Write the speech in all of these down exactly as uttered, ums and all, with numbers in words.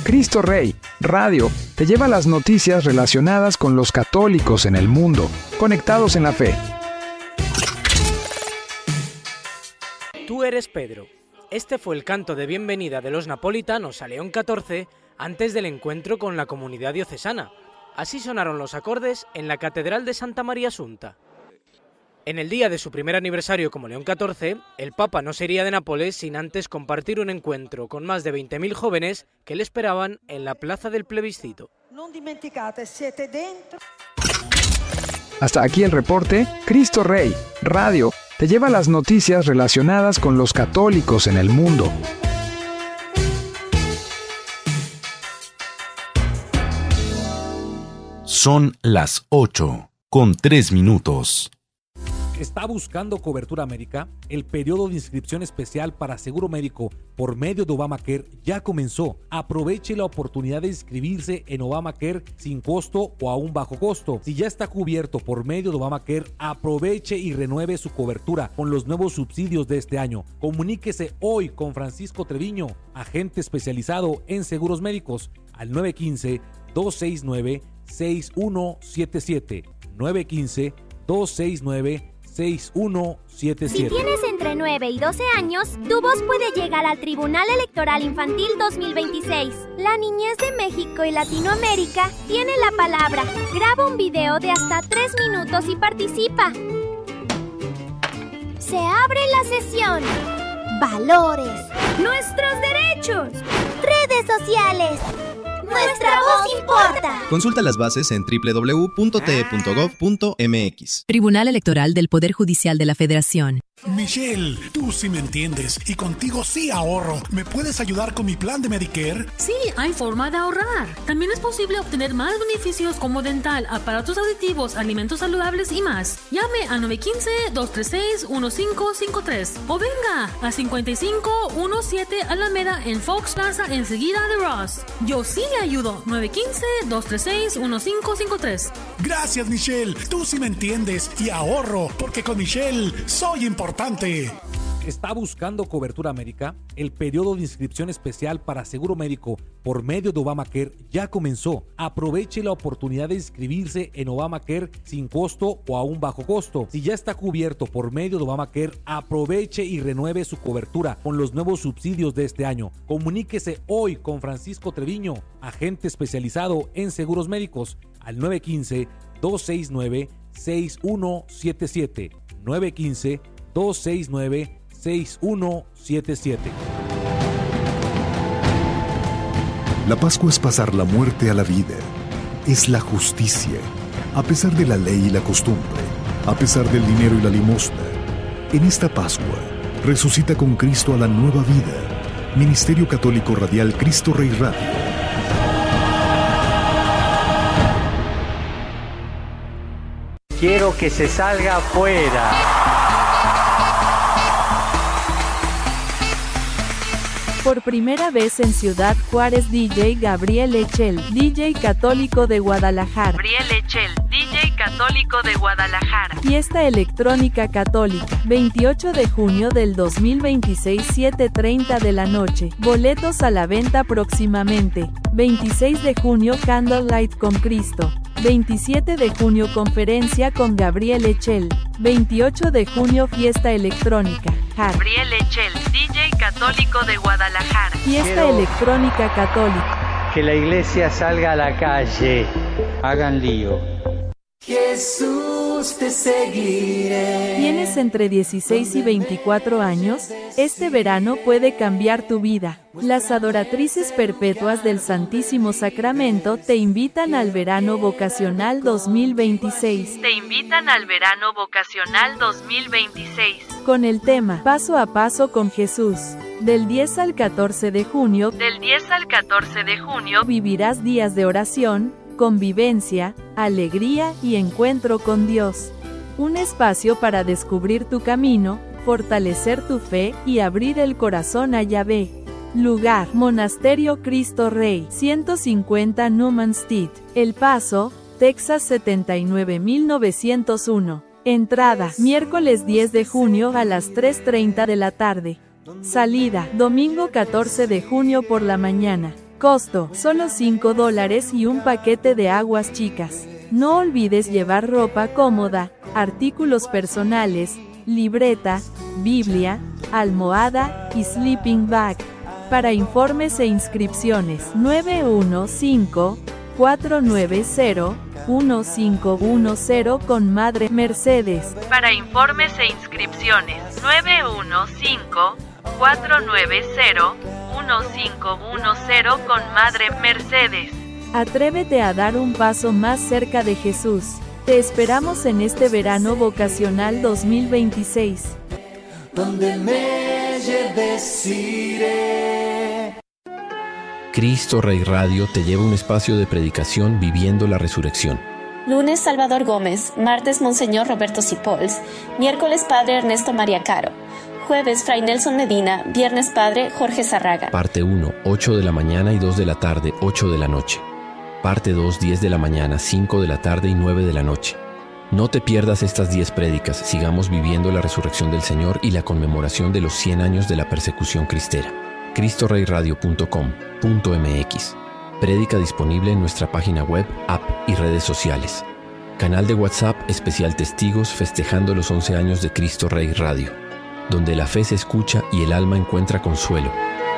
Cristo Rey Radio te lleva las noticias relacionadas con los católicos en el mundo, conectados en la fe. Tú eres Pedro. Este fue el canto de bienvenida de los napolitanos a León catorce antes del encuentro con la comunidad diocesana. Así sonaron los acordes en la Catedral de Santa María Asunta. En el día de su primer aniversario como León catorce, el Papa no se iría de Nápoles sin antes compartir un encuentro con más de veinte mil jóvenes que le esperaban en la Plaza del Plebiscito. Hasta aquí el reporte. Cristo Rey Radio te lleva las noticias relacionadas con los católicos en el mundo. Son las ocho con tres minutos. ¿Está buscando cobertura médica? El periodo de inscripción especial para seguro médico por medio de Obamacare ya comenzó. Aproveche la oportunidad de inscribirse en Obamacare sin costo o a un bajo costo. Si ya está cubierto por medio de Obamacare, aproveche y renueve su cobertura con los nuevos subsidios de este año. Comuníquese hoy con Francisco Treviño, agente especializado en seguros médicos, al nueve uno cinco, dos seis nueve, seis uno siete siete. nueve uno cinco, dos seis nueve, seis uno siete siete. Si tienes entre nueve y doce años, tu voz puede llegar al Tribunal Electoral Infantil dos mil veintiséis. La niñez de México y Latinoamérica tiene la palabra. Graba un video de hasta tres minutos y participa. Se abre la sesión. Valores. Nuestros derechos. Redes sociales. ¡Nuestra voz importa! Consulta las bases en doble u doble u doble u punto t e punto gov punto m x. Tribunal Electoral del Poder Judicial de la Federación. Michelle, tú sí me entiendes y contigo sí ahorro. ¿Me puedes ayudar con mi plan de Medicare? Sí, hay forma de ahorrar. También es posible obtener más beneficios como dental, aparatos auditivos, alimentos saludables y más. Llame a nueve uno cinco, dos tres seis, uno cinco cinco tres o venga a cincuenta y cinco diecisiete Alameda en Fox Plaza enseguida de Ross. Yo sí le ayudo. nueve uno cinco, dos tres seis, uno cinco cinco tres. Gracias, Michelle. Tú sí me entiendes y ahorro porque con Michelle soy importante. ¿Está buscando cobertura médica? El periodo de inscripción especial para seguro médico por medio de Obamacare ya comenzó. Aproveche la oportunidad de inscribirse en Obamacare sin costo o a un bajo costo. Si ya está cubierto por medio de Obamacare, aproveche y renueve su cobertura con los nuevos subsidios de este año. Comuníquese hoy con Francisco Treviño, agente especializado en seguros médicos, al nueve uno cinco, dos seis nueve, seis uno siete siete. nueve uno cinco, dos seis nueve, seis uno siete siete. La Pascua es pasar la muerte a la vida. Es la justicia. A pesar de la ley y la costumbre, a pesar del dinero y la limosna, en esta Pascua resucita con Cristo a la nueva vida. Ministerio Católico Radial Cristo Rey Radio. Quiero que se salga afuera. Por primera vez en Ciudad Juárez, D J Gabriel Echel, D J católico de Guadalajara. Gabriel Echel, D J católico de Guadalajara. Fiesta electrónica católica, veintiocho de junio del dos mil veintiséis, siete treinta de la noche. Boletos a la venta próximamente. veintiséis de junio, Candlelight con Cristo. veintisiete de junio, conferencia con Gabriel Echel. veintiocho de junio, fiesta electrónica. Gabriel Echel, D J católico de Guadalajara. Fiesta Quiero electrónica católica. Que la iglesia salga a la calle. Hagan lío. Jesús, te seguiré. ¿Tienes entre dieciséis y veinticuatro años? Este verano puede cambiar tu vida. Las adoratrices perpetuas del Santísimo Sacramento te invitan al verano vocacional dos mil veintiséis. Te invitan al verano vocacional dos mil veintiséis. Con el tema Paso a Paso con Jesús. Del diez al catorce de junio. Del diez al catorce de junio. Vivirás días de oración, convivencia, alegría y encuentro con Dios. Un espacio para descubrir tu camino, fortalecer tu fe y abrir el corazón a Yahvé. Lugar: Monasterio Cristo Rey, ciento cincuenta Newman Street, El Paso, Texas setenta y nueve mil novecientos uno. Entrada: miércoles diez de junio a las tres treinta de la tarde. Salida: domingo catorce de junio por la mañana. Costo, solo cinco dólares y un paquete de aguas chicas. No olvides llevar ropa cómoda, artículos personales, libreta, Biblia, almohada y sleeping bag. Para informes e inscripciones, nueve uno cinco, cuatro nueve cero, uno cinco uno cero con Madre Mercedes. Para informes e inscripciones, nueve uno cinco, cuatro nueve cero, uno cinco uno cero con Madre Mercedes. Atrévete a dar un paso más cerca de Jesús. Te esperamos en este verano vocacional dos mil veintiséis. Donde me lleves iré. Cristo Rey Radio te lleva a un espacio de predicación viviendo la resurrección. Lunes Salvador Gómez, martes Monseñor Roberto Cipols, miércoles Padre Ernesto María Caro, jueves Fray Nelson Medina, viernes Padre Jorge Zarraga. Parte uno, ocho de la mañana y dos de la tarde, ocho de la noche. Parte dos, diez de la mañana, cinco de la tarde y nueve de la noche. No te pierdas estas diez prédicas, sigamos viviendo la resurrección del Señor y la conmemoración de los cien años de la persecución cristera. cristo rey radio punto com punto m x. Prédica disponible en nuestra página web, app y redes sociales. Canal de WhatsApp especial Testigos festejando los once años de Cristo Rey Radio, donde la fe se escucha y el alma encuentra consuelo.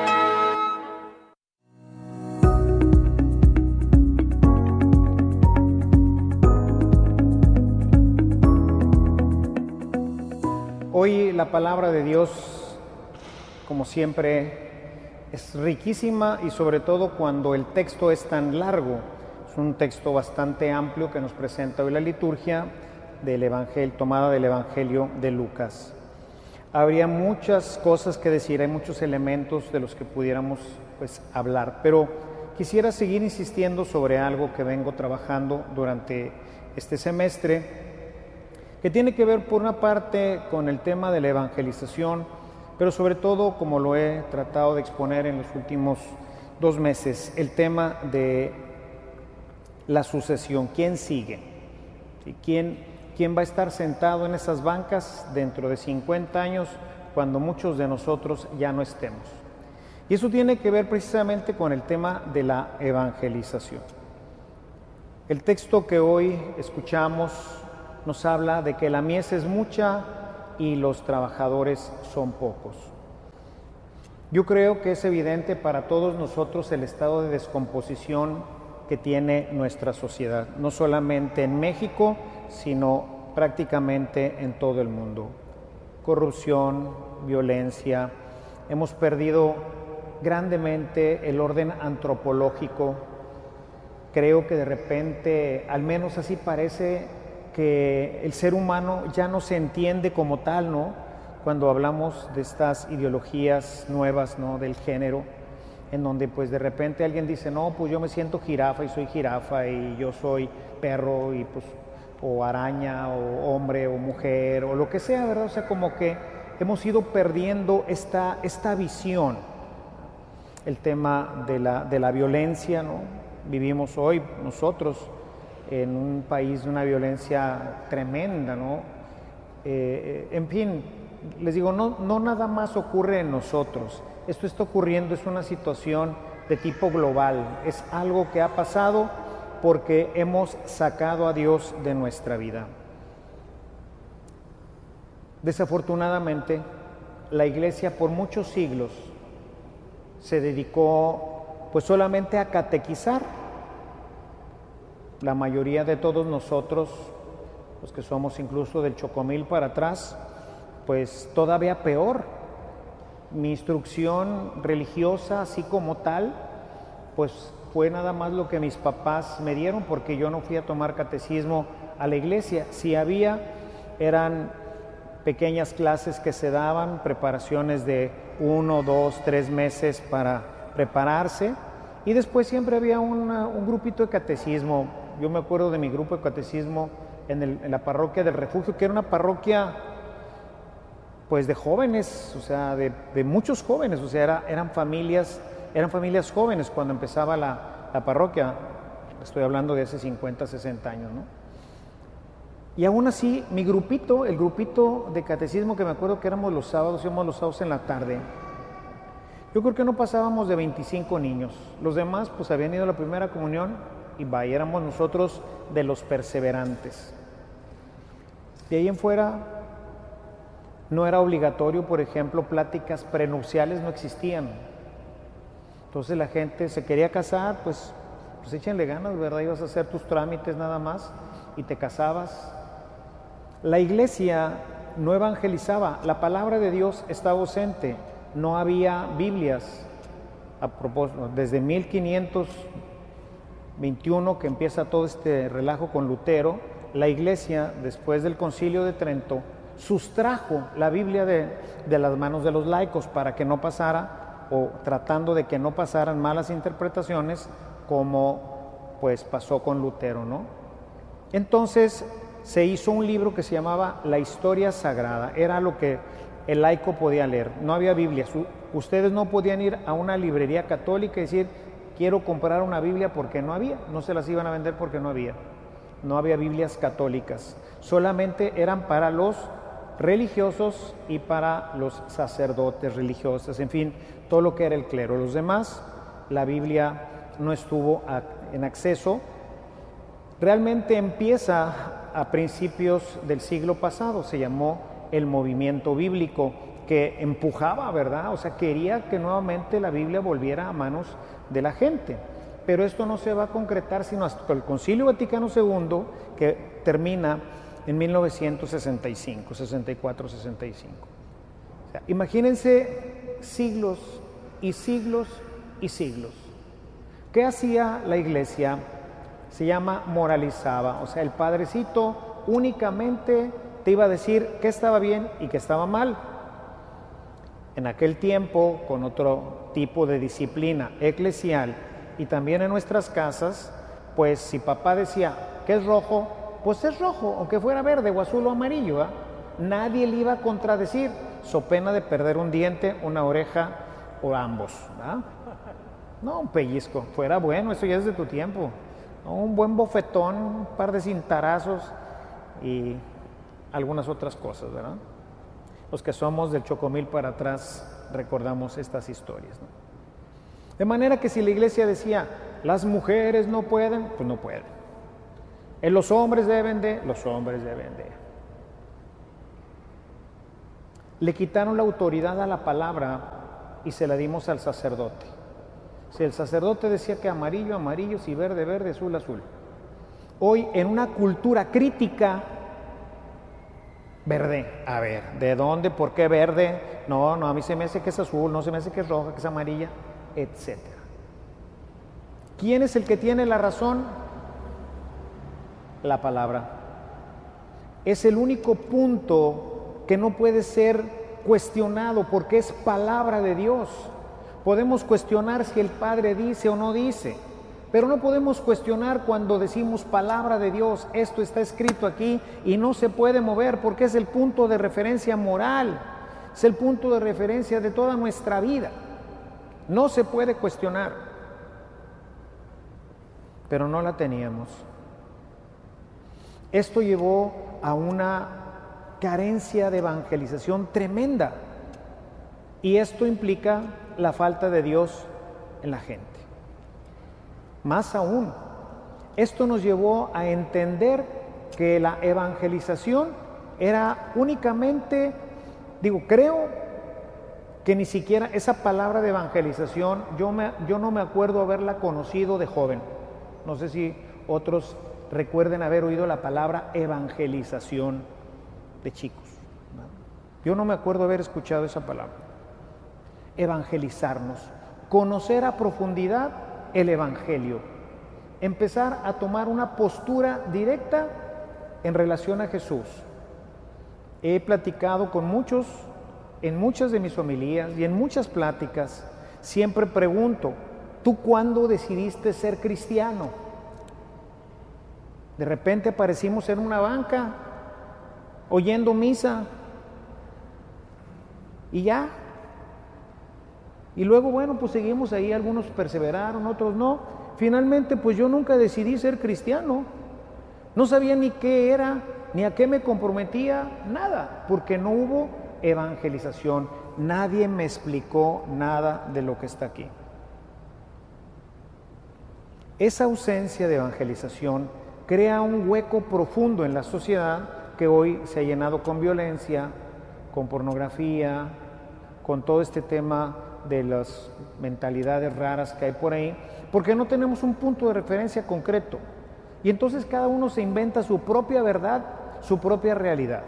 Hoy la palabra de Dios, como siempre, es riquísima y sobre todo cuando el texto es tan largo. Es un texto bastante amplio que nos presenta hoy la liturgia del Evangelio, tomada del Evangelio de Lucas. Habría muchas cosas que decir, hay muchos elementos de los que pudiéramos pues, hablar, pero quisiera seguir insistiendo sobre algo que vengo trabajando durante este semestre, que tiene que ver por una parte con el tema de la evangelización, pero sobre todo, como lo he tratado de exponer en los últimos dos meses, el tema de la sucesión. ¿Quién sigue? ¿Quién, quién va a estar sentado en esas bancas dentro de cincuenta años cuando muchos de nosotros ya no estemos? Y eso tiene que ver precisamente con el tema de la evangelización. El texto que hoy escuchamos nos habla de que la mies es mucha y los trabajadores son pocos. Yo creo que es evidente para todos nosotros el estado de descomposición que tiene nuestra sociedad, no solamente en México, sino prácticamente en todo el mundo. Corrupción, violencia, hemos perdido grandemente el orden antropológico. Creo que de repente, al menos así parece, que el ser humano ya no se entiende como tal, ¿no? Cuando hablamos de estas ideologías nuevas, ¿no? Del género, en donde pues de repente alguien dice, no, pues yo me siento jirafa y soy jirafa y yo soy perro y pues o araña o hombre o mujer o lo que sea, ¿verdad? O sea, como que hemos ido perdiendo esta, esta visión. El tema de la, de la violencia, ¿no? Vivimos hoy nosotros en un país de una violencia tremenda, ¿no? Eh, en fin, les digo, no, no nada más ocurre en nosotros. Esto está ocurriendo, es una situación de tipo global. Es algo que ha pasado porque hemos sacado a Dios de nuestra vida. Desafortunadamente, la Iglesia por muchos siglos se dedicó pues solamente a catequizar. La mayoría de todos nosotros, los que somos incluso del Chocomil para atrás, pues todavía peor. Mi instrucción religiosa, así como tal, pues fue nada más lo que mis papás me dieron, porque yo no fui a tomar catecismo a la iglesia. Si había, eran pequeñas clases que se daban, preparaciones de uno, dos, tres meses para prepararse, y después siempre había una, un grupito de catecismo. Yo me acuerdo de mi grupo de catecismo en, el, en la parroquia del Refugio, que era una parroquia pues de jóvenes, o sea, de, de muchos jóvenes, o sea, era, eran familias, eran familias jóvenes cuando empezaba la, la parroquia. Estoy hablando de hace cincuenta, sesenta años, ¿no? Y aún así, mi grupito, el grupito de catecismo que me acuerdo que éramos los sábados, íbamos los sábados en la tarde, Yo creo que no pasábamos de veinticinco niños. Los demás pues habían ido a la primera comunión y vaya, éramos nosotros de los perseverantes. De ahí en fuera no era obligatorio, por ejemplo, pláticas prenupciales no existían. Entonces la gente se quería casar, pues, pues échenle ganas, ¿verdad? Ibas a hacer tus trámites nada más y te casabas. La iglesia no evangelizaba, la palabra de Dios estaba ausente, no había Biblias. A propósito, desde mil quinientos veintiuno que empieza todo este relajo con Lutero, la iglesia, después del Concilio de Trento, sustrajo la Biblia de, de las manos de los laicos para que no pasara, o tratando de que no pasaran malas interpretaciones, como pues pasó con Lutero, ¿no? Entonces se hizo un libro que se llamaba La Historia Sagrada, era lo que el laico podía leer, no había Biblia. Ustedes no podían ir a una librería católica y decir, quiero comprar una Biblia, porque no había, no se las iban a vender porque no había, no había Biblias católicas, solamente eran para los religiosos y para los sacerdotes religiosos, en fin, todo lo que era el clero. Los demás, la Biblia no estuvo a, en acceso. Realmente empieza a principios del siglo pasado, se llamó el movimiento bíblico, que empujaba, ¿verdad? O sea, quería que nuevamente la Biblia volviera a manos de la gente. Pero esto no se va a concretar sino hasta el Concilio Vaticano segundo, que termina en mil novecientos sesenta y cinco, sesenta y cuatro, sesenta y cinco. O sea, imagínense siglos y siglos y siglos. ¿Qué hacía la iglesia? Se llama moralizaba, o sea, el padrecito únicamente te iba a decir qué estaba bien y qué estaba mal. En aquel tiempo, con otro tipo de disciplina eclesial y también en nuestras casas, pues si papá decía que es rojo, pues es rojo, aunque fuera verde o azul o amarillo, ¿eh? Nadie le iba a contradecir, so pena de perder un diente, una oreja o ambos, ¿verdad? No, un pellizco, fuera bueno, eso ya es de tu tiempo. ¿No? Un buen bofetón, un par de cintarazos y algunas otras cosas, ¿verdad? Los que somos del Chocomil para atrás recordamos estas historias, ¿no? De manera que si la iglesia decía, las mujeres no pueden, pues no pueden. En los hombres deben de, los hombres deben de. Le quitaron la autoridad a la palabra y se la dimos al sacerdote. Si el sacerdote decía que amarillo, amarillo, si verde, verde, azul, azul. Hoy en una cultura crítica, verde, a ver, ¿de dónde? ¿Por qué verde? No, no, a mí se me hace que es azul, no se me hace que es roja, que es amarilla, etcétera. ¿Quién es el que tiene la razón? La palabra. Es el único punto que no puede ser cuestionado porque es palabra de Dios. Podemos cuestionar si el Padre dice o no dice, pero no podemos cuestionar cuando decimos palabra de Dios. Esto está escrito aquí y no se puede mover porque es el punto de referencia moral, es el punto de referencia de toda nuestra vida. No se puede cuestionar, pero no la teníamos. Esto llevó a una carencia de evangelización tremenda y esto implica la falta de Dios en la gente. Más aún, esto nos llevó a entender que la evangelización era únicamente, digo, creo que ni siquiera esa palabra de evangelización, yo, me, yo no me acuerdo haberla conocido de joven. No sé si otros recuerden haber oído la palabra evangelización de chicos, ¿no? Yo no me acuerdo haber escuchado esa palabra. Evangelizarnos, conocer a profundidad el Evangelio, empezar a tomar una postura directa en relación a Jesús. He platicado con muchos, en muchas de mis homilías y en muchas pláticas, siempre pregunto, ¿tú cuándo decidiste ser cristiano? De repente aparecimos en una banca, oyendo misa, y ya. Y luego, bueno, pues seguimos ahí, algunos perseveraron, otros no. Finalmente, pues yo nunca decidí ser cristiano. No sabía ni qué era, ni a qué me comprometía, nada, porque no hubo evangelización. Nadie me explicó nada de lo que está aquí. Esa ausencia de evangelización crea un hueco profundo en la sociedad que hoy se ha llenado con violencia, con pornografía, con todo este tema de las mentalidades raras que hay por ahí, porque no tenemos un punto de referencia concreto. Y entonces cada uno se inventa su propia verdad, su propia realidad.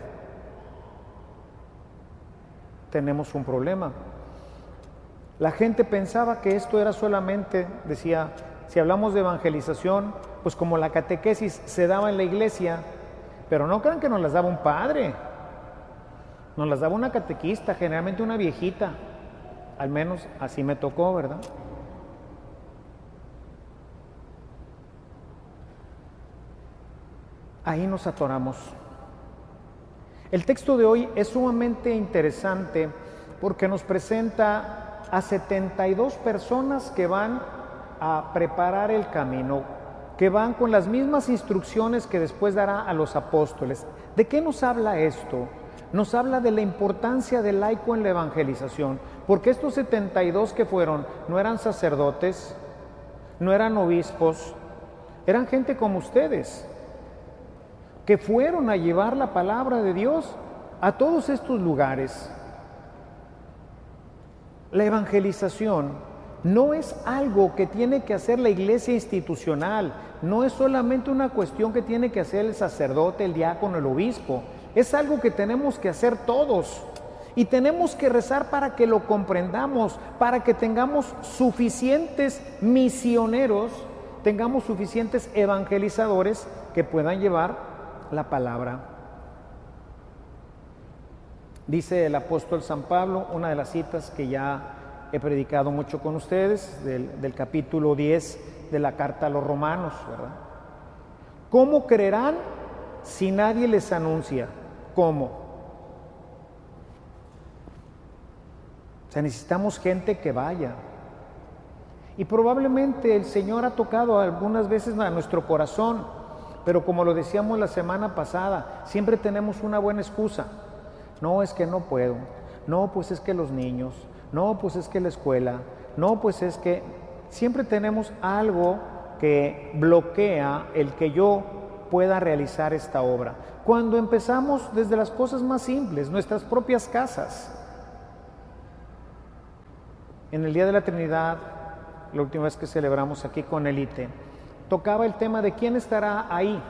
Tenemos un problema. La gente pensaba que esto era solamente, decía, si hablamos de evangelización, pues como la catequesis se daba en la iglesia, pero no crean que nos las daba un padre, nos las daba una catequista, generalmente una viejita, al menos así me tocó, ¿verdad? Ahí nos atoramos. El texto de hoy es sumamente interesante porque nos presenta a setenta y dos personas que van a preparar el camino, que van con las mismas instrucciones que después dará a los apóstoles. ¿De qué nos habla esto? Nos habla de la importancia del laico en la evangelización, porque estos setenta y dos que fueron no eran sacerdotes, no eran obispos, eran gente como ustedes, que fueron a llevar la palabra de Dios a todos estos lugares. La evangelización no es algo que tiene que hacer la iglesia institucional, no es solamente una cuestión que tiene que hacer el sacerdote, el diácono, el obispo, es algo que tenemos que hacer todos y tenemos que rezar para que lo comprendamos, para que tengamos suficientes misioneros, tengamos suficientes evangelizadores que puedan llevar la palabra. Dice el apóstol San Pablo, una de las citas que ya he predicado mucho con ustedes, del, del capítulo diez de la carta a los romanos, ¿verdad? ¿Cómo creerán si nadie les anuncia? ¿Cómo? O sea, necesitamos gente que vaya. Y probablemente el Señor ha tocado algunas veces a nuestro corazón, pero como lo decíamos la semana pasada, siempre tenemos una buena excusa. No, es que no puedo. No, pues es que los niños. No, pues es que la escuela. No, pues es que... Siempre tenemos algo que bloquea el que yo pueda realizar esta obra. Cuando empezamos desde las cosas más simples, nuestras propias casas. En el Día de la Trinidad, la última vez que celebramos aquí con Elite, tocaba el tema de quién estará ahí.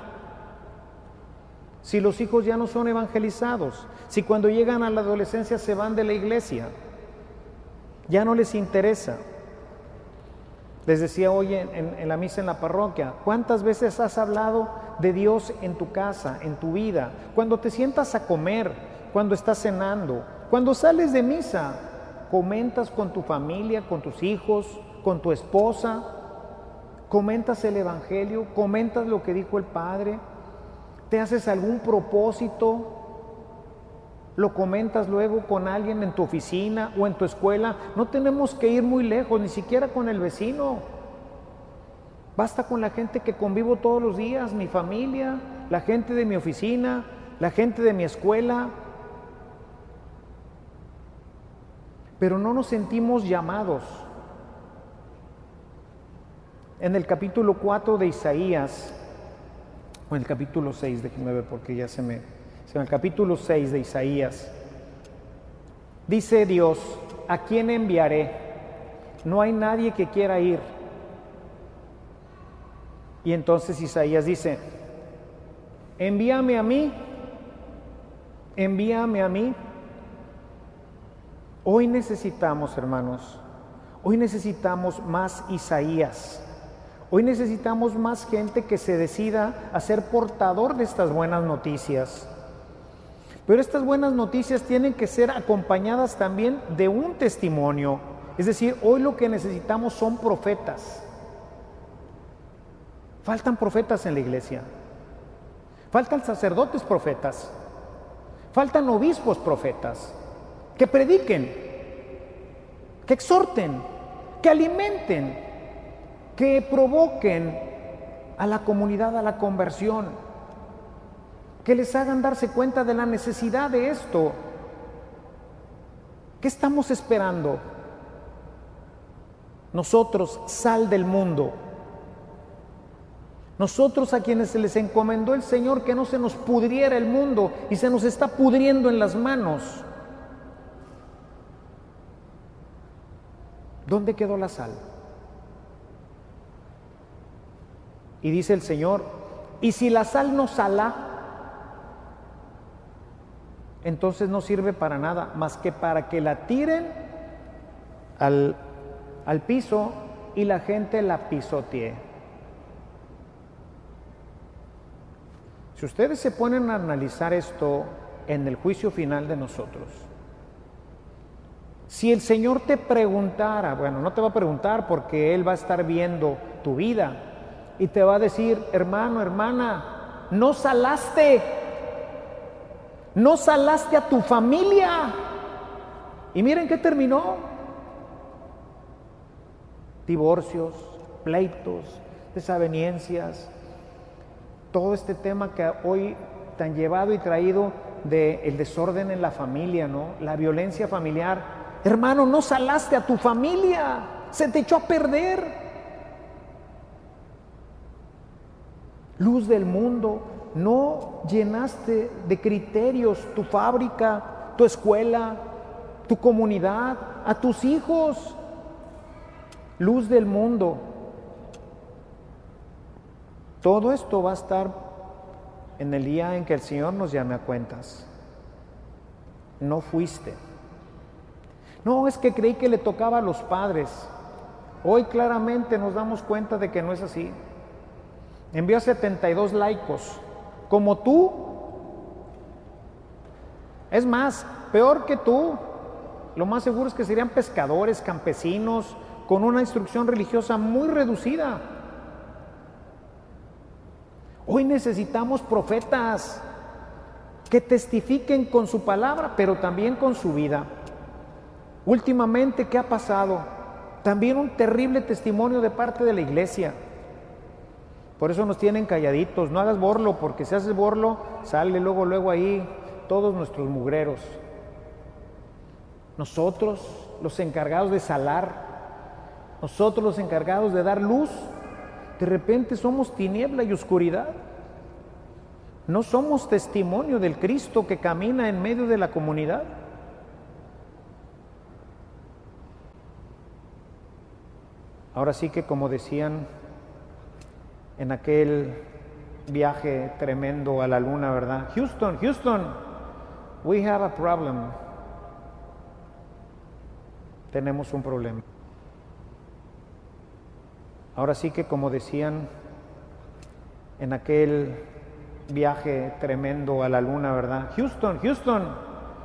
Si los hijos ya no son evangelizados, si cuando llegan a la adolescencia se van de la iglesia, ya no les interesa. Les decía hoy en, en, en la misa en la parroquia, ¿cuántas veces has hablado de Dios en tu casa, en tu vida? Cuando te sientas a comer, cuando estás cenando, cuando sales de misa, comentas con tu familia, con tus hijos, con tu esposa, comentas el evangelio, comentas lo que dijo el Padre, te haces algún propósito, lo comentas luego con alguien en tu oficina o en tu escuela. No tenemos que ir muy lejos, ni siquiera con el vecino. Basta con la gente que convivo todos los días, mi familia, la gente de mi oficina, la gente de mi escuela. Pero no nos sentimos llamados. En el capítulo cuatro de Isaías, o en el capítulo seis, déjenme ver porque ya se me... En el capítulo seis de Isaías, dice Dios, ¿a quién enviaré? No hay nadie que quiera ir. Y entonces Isaías dice, envíame a mí, envíame a mí. Hoy necesitamos, hermanos, hoy necesitamos más Isaías. Hoy necesitamos más gente que se decida a ser portador de estas buenas noticias. Pero estas buenas noticias tienen que ser acompañadas también de un testimonio. Es decir, hoy lo que necesitamos son profetas. Faltan profetas en la iglesia. Faltan sacerdotes profetas. Faltan obispos profetas. Que prediquen, que exhorten, que alimenten, que provoquen a la comunidad a la conversión, que les hagan darse cuenta de la necesidad de esto. ¿Qué estamos esperando? Nosotros, sal del mundo. Nosotros a quienes se les encomendó el Señor que no se nos pudriera el mundo y se nos está pudriendo en las manos. ¿Dónde quedó la sal? Y dice el Señor, y si la sal no sala, entonces no sirve para nada, más que para que la tiren al, al piso y la gente la pisotee. Si ustedes se ponen a analizar esto en el juicio final de nosotros, si el Señor te preguntara, bueno, no te va a preguntar porque Él va a estar viendo tu vida y te va a decir, hermano, hermana, no salaste, no salaste a tu familia. Y miren qué terminó. Divorcios, pleitos, desavenencias, todo este tema que hoy tan llevado y traído del desorden en la familia, ¿no? La violencia familiar. Hermano, no salaste a tu familia, se te echó a perder. Luz del mundo, no llenaste de criterios tu fábrica, tu escuela, tu comunidad, a tus hijos. Luz del mundo. Todo esto va a estar en el día en que el Señor nos llame a cuentas. No fuiste. No, es que creí que le tocaba a los padres. Hoy claramente nos damos cuenta de que no es así. Envió a setenta y dos laicos, como tú. Es más, peor que tú. Lo más seguro es que serían pescadores, campesinos, con una instrucción religiosa muy reducida. Hoy necesitamos profetas que testifiquen con su palabra, pero también con su vida. Últimamente, ¿qué ha pasado? También un terrible testimonio de parte de la iglesia. Por eso nos tienen calladitos. No hagas borlo, porque si haces borlo, sale luego, luego ahí todos nuestros mugreros. Nosotros, los encargados de salar, nosotros los encargados de dar luz, de repente somos tiniebla y oscuridad. No somos testimonio del Cristo que camina en medio de la comunidad. Ahora sí que, como decían en aquel viaje tremendo a la luna, ¿verdad? Houston, Houston, we have a problem. Tenemos un problema. Ahora sí que, como decían en aquel viaje tremendo a la luna, ¿verdad? Houston, Houston,